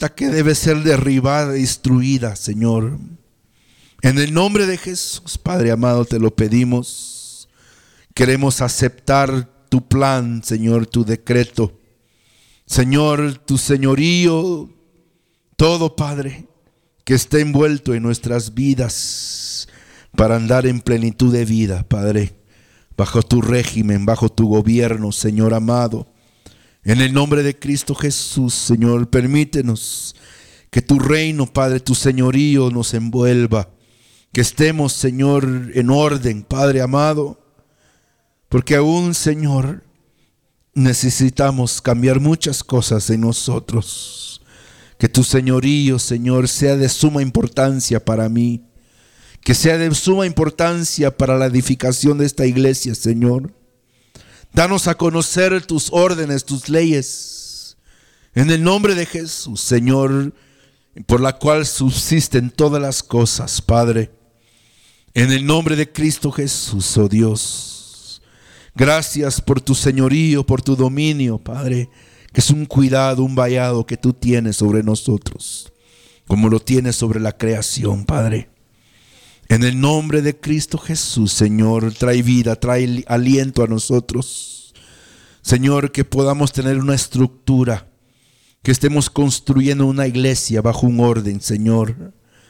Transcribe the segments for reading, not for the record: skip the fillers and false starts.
puerta que debe ser derribada, destruida, Señor. En el nombre de Jesús, Padre amado, te lo pedimos. Queremos aceptar tu plan, Señor, tu decreto. Señor, tu señorío, todo, Padre, que esté envuelto en nuestras vidas para andar en plenitud de vida, Padre, bajo tu régimen, bajo tu gobierno, Señor amado. En el nombre de Cristo Jesús, Señor, permítenos que tu reino, Padre, tu señorío nos envuelva. Que estemos, Señor, en orden, Padre amado. Porque aún, Señor, necesitamos cambiar muchas cosas en nosotros. Que tu señorío, Señor, sea de suma importancia para mí. Que sea de suma importancia para la edificación de esta iglesia, Señor. Danos a conocer tus órdenes, tus leyes, en el nombre de Jesús, Señor, por la cual subsisten todas las cosas, Padre. En el nombre de Cristo Jesús, oh Dios. Gracias por tu señorío, por tu dominio, Padre, que es un cuidado, un vallado que tú tienes sobre nosotros, como lo tienes sobre la creación, Padre. En el nombre de Cristo Jesús, Señor, trae vida, trae aliento a nosotros. Señor, que podamos tener una estructura, que estemos construyendo una iglesia bajo un orden, Señor.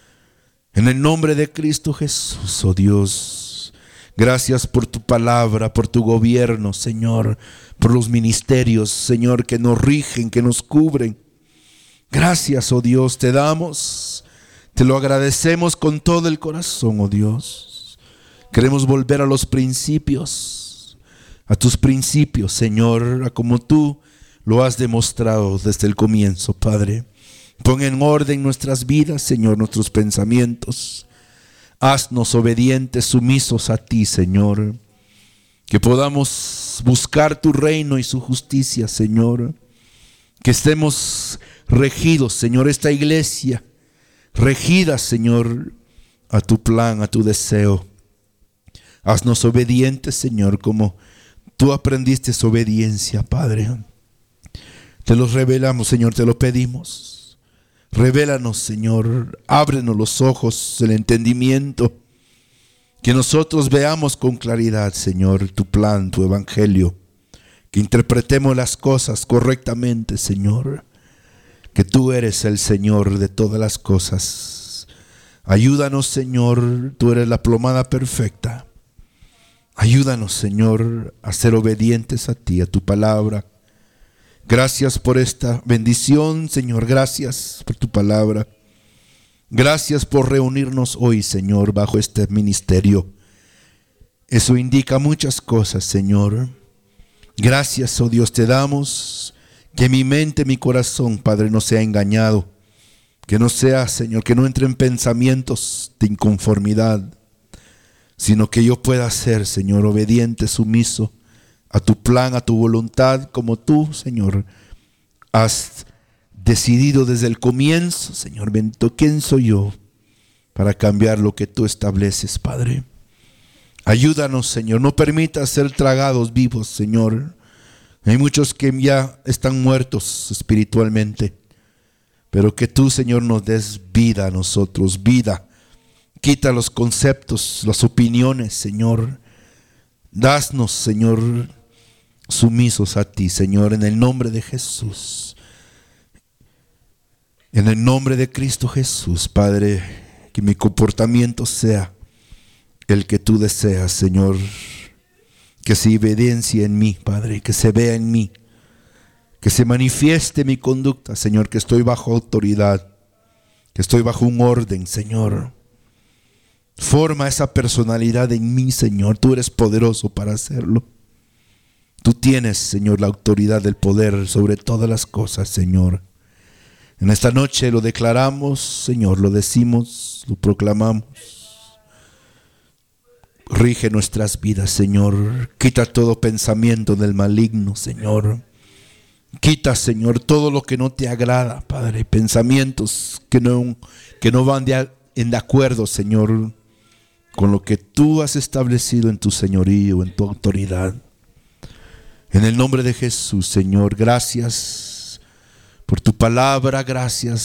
En el nombre de Cristo Jesús, oh Dios, gracias por tu palabra, por tu gobierno, Señor, por los ministerios, Señor, que nos rigen, que nos cubren. Gracias, oh Dios, te damos. Te lo agradecemos con todo el corazón, oh Dios. Queremos volver a los principios, a tus principios, Señor, a como tú lo has demostrado desde el comienzo, Padre. Pon en orden nuestras vidas, Señor, nuestros pensamientos. Haznos obedientes, sumisos a ti, Señor. Que podamos buscar tu reino y su justicia, Señor. Que estemos regidos, Señor, esta iglesia regida, Señor, a tu plan, a tu deseo. Haznos obedientes, Señor, como tú aprendiste obediencia, Padre. Te los revelamos, Señor, te lo pedimos. Revélanos, Señor, ábrenos los ojos, el entendimiento, que nosotros veamos con claridad, Señor, tu plan, tu evangelio, que interpretemos las cosas correctamente, Señor. Que tú eres el Señor de todas las cosas. Ayúdanos, Señor, tú eres la plomada perfecta. Ayúdanos, Señor, a ser obedientes a ti, a tu palabra. Gracias por esta bendición, Señor, gracias por tu palabra. Gracias por reunirnos hoy, Señor, bajo este ministerio. Eso indica muchas cosas, Señor. Gracias, oh Dios, te damos. Que mi mente, mi corazón, Padre, no sea engañado. Que no sea, Señor, que no entre en pensamientos de inconformidad, sino que yo pueda ser, Señor, obediente, sumiso a tu plan, a tu voluntad, como tú, Señor, has decidido desde el comienzo, Señor. ¿Quién soy yo para cambiar lo que tú estableces, Padre? Ayúdanos, Señor. No permitas ser tragados vivos, Señor. Hay muchos que ya están muertos espiritualmente, pero que tú, Señor, nos des vida a nosotros, vida. Quita los conceptos, las opiniones, Señor. Danos, Señor, sumisos a ti, Señor, en el nombre de Jesús. En el nombre de Cristo Jesús, Padre, que mi comportamiento sea el que tú deseas, Señor. Que se evidencie en mí, Padre, que se vea en mí, que se manifieste mi conducta, Señor, que estoy bajo autoridad, que estoy bajo un orden, Señor. Forma esa personalidad en mí, Señor. Tú eres poderoso para hacerlo. Tú tienes, Señor, la autoridad, el poder sobre todas las cosas, Señor. En esta noche lo declaramos, Señor, lo decimos, lo proclamamos. Rige nuestras vidas, Señor. Quita todo pensamiento del maligno, Señor. Quita, Señor, todo lo que no te agrada, Padre. Pensamientos que no van de acuerdo, Señor, con lo que tú has establecido en tu señorío, en tu autoridad. En el nombre de Jesús, Señor, gracias por tu palabra, gracias